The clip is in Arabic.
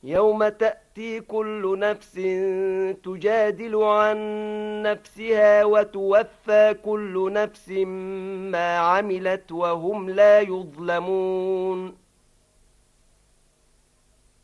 يوم تأتي كل نفس تجادل عن نفسها وتوفى كل نفس ما عملت وهم لا يظلمون